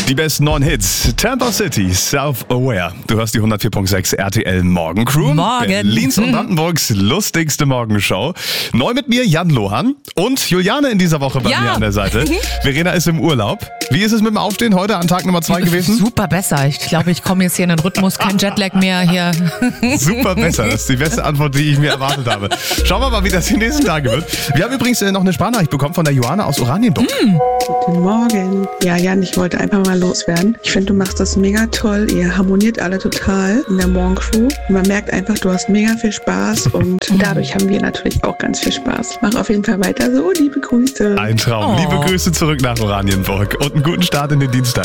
Die besten 9 Hits. Tampa City, Self-Aware. Du hörst die 104.6 RTL Morgencrew. Morgen. Berlins und Brandenburgs lustigste Morgenshow. Neu mit mir Jan Lohan und Juliane in dieser Woche bei mir an der Seite. Verena ist im Urlaub. Wie ist es mit dem Aufstehen heute an Tag Nummer 2 gewesen? Super besser. Ich glaube, ich komme jetzt hier in den Rhythmus. Kein Jetlag mehr hier. Super besser. Das ist die beste Antwort, die ich mir erwartet habe. Schauen wir mal, wie das die nächsten Tage wird. Wir haben übrigens noch eine Sprachnachricht bekommen von der Johanna aus Oranienburg. Guten Morgen. Ja, Jan, ich wollte einfach mal loswerden. Ich finde, du machst das mega toll. Ihr harmoniert alle total in der Morgencrew. Man merkt einfach, du hast mega viel Spaß und dadurch haben wir natürlich auch ganz viel Spaß. Mach auf jeden Fall weiter so. Liebe Grüße. Ein Traum. Liebe Grüße zurück nach Oranienburg und einen guten Start in den Dienstag.